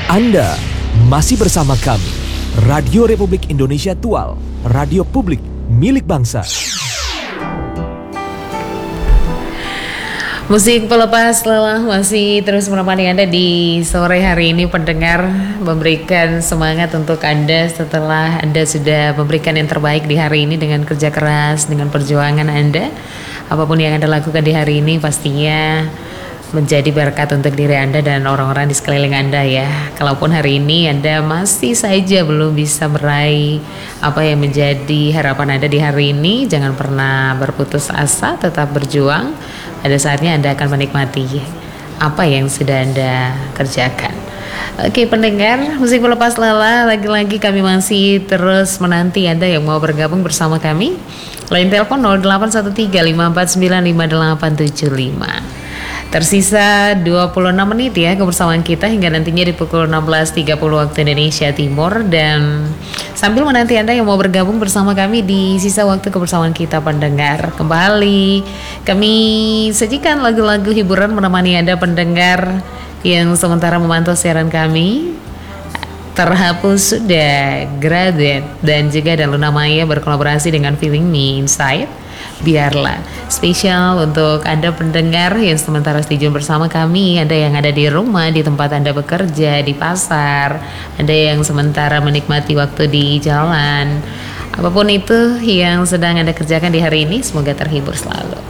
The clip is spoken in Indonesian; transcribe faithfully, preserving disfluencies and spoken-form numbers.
Anda masih bersama kami, Radio Republik Indonesia Tual, radio publik milik bangsa. Musik pelepas lelah masih terus menemani Anda di sore hari ini, pendengar, memberikan semangat untuk Anda setelah Anda sudah memberikan yang terbaik di hari ini dengan kerja keras, dengan perjuangan Anda. Apapun yang Anda lakukan di hari ini pastinya menjadi berkat untuk diri Anda dan orang-orang di sekeliling Anda ya. Kalaupun hari ini Anda masih saja belum bisa meraih apa yang menjadi harapan Anda di hari ini, jangan pernah berputus asa, tetap berjuang. Ada saatnya Anda akan menikmati apa yang sudah Anda kerjakan. Oke pendengar, musik pelepas lelah, lagi-lagi kami masih terus menanti Anda yang mau bergabung bersama kami. Line telepon nol delapan satu tiga lima empat sembilan lima delapan tujuh lima. Tersisa dua puluh enam menit ya kebersamaan kita hingga nantinya di pukul enam belas tiga puluh waktu Indonesia Timur. Dan sambil menanti Anda yang mau bergabung bersama kami di sisa waktu kebersamaan kita pendengar, kembali kami sajikan lagu-lagu hiburan menemani Anda pendengar yang sementara memantau siaran kami. Terhapus sudah, Graduate dan juga ada Luna Maya berkolaborasi dengan Feeling Me Inside. Biarlah spesial untuk Anda pendengar yang sementara stay tune bersama kami, Anda yang ada di rumah, di tempat Anda bekerja, di pasar, Anda yang sementara menikmati waktu di jalan. Apapun itu yang sedang Anda kerjakan di hari ini, semoga terhibur selalu.